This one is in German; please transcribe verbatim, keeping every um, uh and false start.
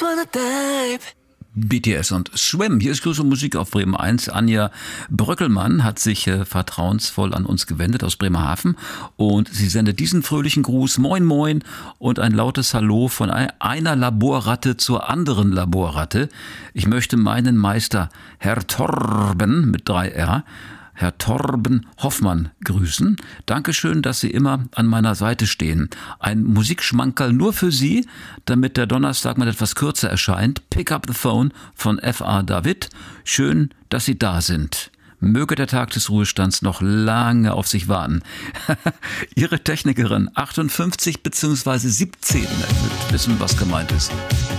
wanna dive. B T S und Swim. Hier ist große Musik auf Bremen eins. Anja Bröckelmann hat sich äh, vertrauensvoll an uns gewendet aus Bremerhaven und sie sendet diesen fröhlichen Gruß, moin moin, und ein lautes Hallo von ein, einer Laborratte zur anderen Laborratte. Ich möchte meinen Meister Herr Torben mit drei R, Herr Torben Hoffmann, grüßen. Dankeschön, dass Sie immer an meiner Seite stehen. Ein Musikschmankerl nur für Sie, damit der Donnerstag mal etwas kürzer erscheint. Pick up the phone von F A David. Schön, dass Sie da sind. Möge der Tag des Ruhestands noch lange auf sich warten. Ihre Technikerin achtundfünfzig bzw. siebzehn wird wissen, was gemeint ist.